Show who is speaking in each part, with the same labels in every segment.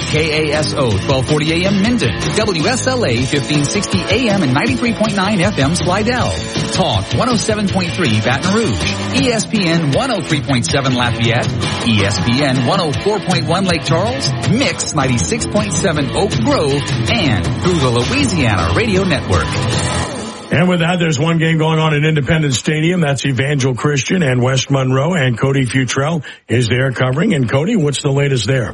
Speaker 1: KASO 1240 AM Minden, WSLA 1560 AM and 93.9 FM Slidell. Talk 107.3 Baton Rouge, ESPN 103.7 Lafayette, ESPN 104.1 Lake Charles, Mix 96.7 Oak Grove, and through the Louisiana Radio Network.
Speaker 2: And with that, there's one game going on at Independence Stadium. That's Evangel Christian and West Monroe, and Cody Futrell is there covering. And Cody, what's the latest there?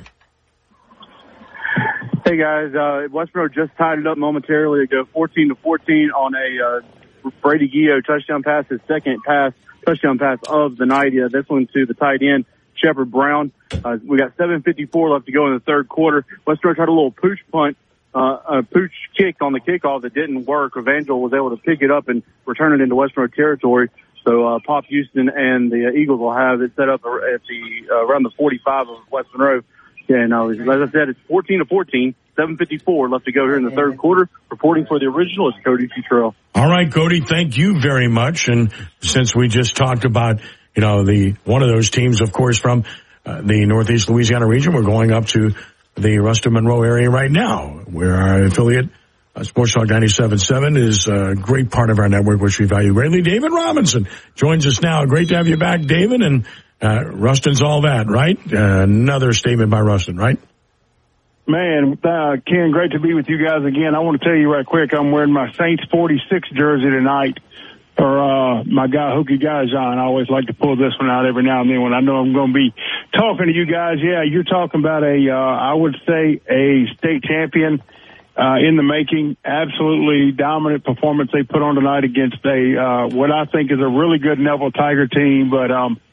Speaker 3: Hey guys, West Monroe just tied it up momentarily ago, 14-14 on a Brady Guillo touchdown pass, his second touchdown pass of the night. This one to the tight end, Shepard Brown. We got 7:54 left to go in the third quarter. West Monroe tried a little pooch punt. A pooch kick on the kickoff that didn't work. Evangel was able to pick it up and return it into West Monroe territory. So Pop Houston and the Eagles will have it set up at the around the 45 of West Monroe. And as I said, it's 14-14, 7:54 left to go here in the third quarter. Reporting for the original is Cody Futrell.
Speaker 2: All right, Cody, thank you very much. And since we just talked about, the one of those teams, of course, from the Northeast Louisiana region, we're going up to the Ruston Monroe area right now, where our affiliate, Sports Talk 97.7, is a great part of our network, which we value greatly. David Robinson joins us now. Great to have you back, David. And Ruston's all that, right? Another statement by Ruston, right?
Speaker 4: Man, Ken, great to be with you guys again. I want to tell you right quick, I'm wearing my Saints 46 jersey tonight. For my guy, Hookie Gajan. I always like to pull this one out every now and then when I know I'm going to be talking to you guys. Yeah, you're talking about I would say a state champion in the making. Absolutely dominant performance they put on tonight against what I think is a really good Neville Tiger team. But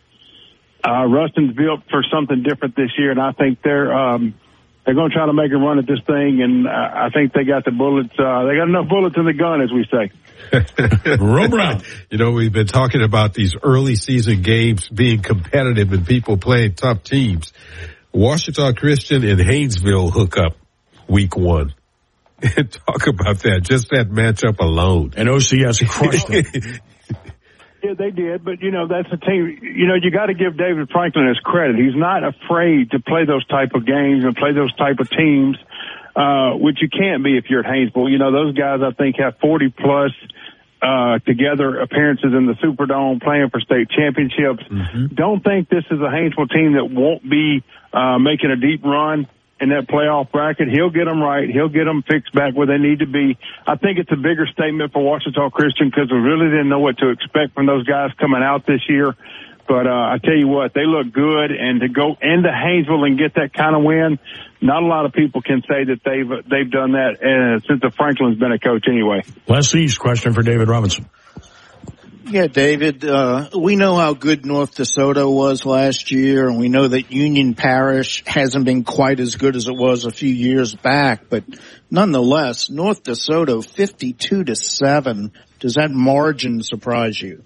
Speaker 4: Ruston's built for something different this year, and I think they're going to try to make a run at this thing, and I think they got the bullets. They got enough bullets in the gun, as we say.
Speaker 2: Brown.
Speaker 5: We've been talking about these early season games being competitive and people playing tough teams. Ouachita Christian and Haynesville hook up week 1. Talk about that, just that matchup alone.
Speaker 2: And OCS crushed them.
Speaker 4: Yeah, they did, but, that's a team. You got to give David Franklin his credit. He's not afraid to play those type of games and play those type of teams, which you can't be if you're at Haynesville. Those guys, I think, have 40-plus together appearances in the Superdome, playing for state championships. Mm-hmm. Don't think this is a Haynesville team that won't be making a deep run in that playoff bracket. He'll get them right. He'll get them fixed back where they need to be. I think it's a bigger statement for Ouachita Christian because we really didn't know what to expect from those guys coming out this year. But I tell you what, they look good, and to go into Haynesville and get that kind of win, not a lot of people can say that they've done that since the Franklin's been a coach anyway.
Speaker 2: Les East, question for David Robinson.
Speaker 6: Yeah, David, we know how good North DeSoto was last year, and we know that Union Parish hasn't been quite as good as it was a few years back, but nonetheless, North DeSoto 52-7. Does that margin surprise you?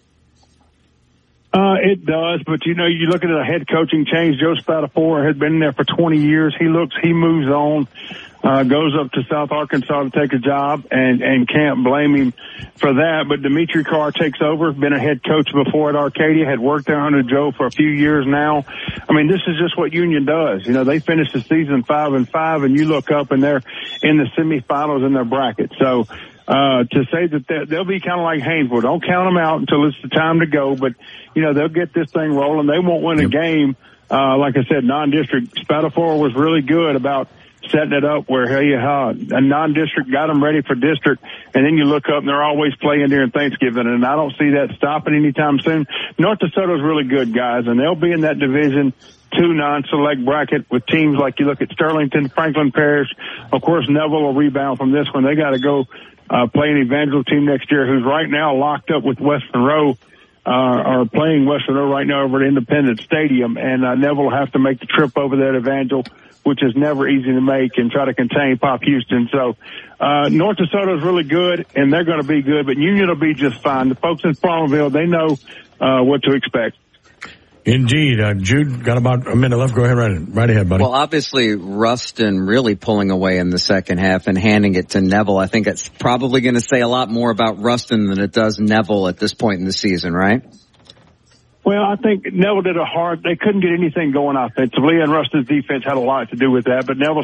Speaker 4: It does, but you look at a head coaching change. Joe Spatafora had been there for 20 years. He moves on, goes up to South Arkansas to take a job, and can't blame him for that. But Dimitri Carr takes over, been a head coach before at Arcadia, had worked there under Joe for a few years now. I mean, this is just what Union does. They finished the season 5-5, and you look up and they're in the semifinals in their bracket. So, to say that they'll be kind of like Haynesville. Don't count them out until it's the time to go, but, they'll get this thing rolling. They won't win a game. Like I said, non-district. Spatafora was really good about setting it up where, a non-district got them ready for district, and then you look up and they're always playing during Thanksgiving, and I don't see that stopping anytime soon. North DeSoto's really good, guys, and they'll be in that Division 2 non-select bracket with teams like you look at Sterlington, Franklin Parish. Of course, Neville will rebound from this one. They got to go play an Evangel team next year who's right now locked up with West Monroe, are playing West Monroe right now over at Independence Stadium, and Neville will have to make the trip over there to Evangel, which is never easy to make, and try to contain Pop Houston. So North DeSoto is really good, and they're going to be good, but Union will be just fine. The folks in Farmville, they know what to expect.
Speaker 2: Indeed. Jude, got about a minute left. Go ahead, right ahead, buddy.
Speaker 7: Well, obviously, Ruston really pulling away in the second half and handing it to Neville. I think it's probably going to say a lot more about Ruston than it does Neville at this point in the season, right?
Speaker 4: Well, I think Neville did they couldn't get anything going offensively, and Ruston's defense had a lot to do with that, but Neville